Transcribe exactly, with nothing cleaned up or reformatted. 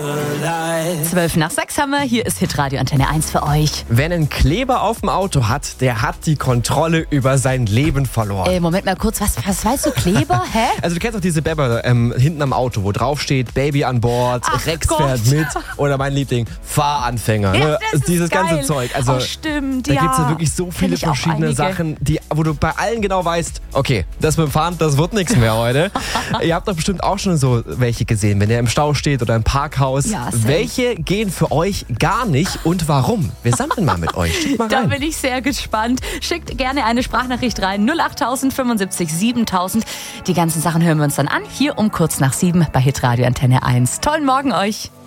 Zwölf nach sechs haben wir. Hier ist Hitradio Antenne eins für euch. Wer einen Kleber auf dem Auto hat, der hat die Kontrolle über sein Leben verloren. Äh, Moment mal kurz, was, was weißt du, Kleber? Hä? Also du kennst doch diese Bäber ähm, hinten am Auto, wo drauf steht, Baby an Bord, Ach Rex Gott. fährt mit oder mein Liebling, Fahranfänger. Ja, ne? das ist Dieses geil. ganze Zeug. Also, oh, stimmt, da ja. gibt es ja wirklich so Kenn viele ich auch verschiedene einige. Sachen, die, wo du bei allen genau weißt, okay, das mit dem Fahren, das wird nichts mehr heute. Ihr habt doch bestimmt auch schon so welche gesehen, wenn ihr im Stau steht oder im Parkhaus. Ja, safe. Welche gehen für euch gar nicht und warum? Wir sammeln mal mit euch. Schickt mal Da rein. bin ich sehr gespannt. Schickt gerne eine Sprachnachricht rein. null acht fünfundsiebzig siebentausend. Die ganzen Sachen hören wir uns dann an. Hier um kurz nach sieben bei Hitradio Antenne eins. Tollen Morgen euch.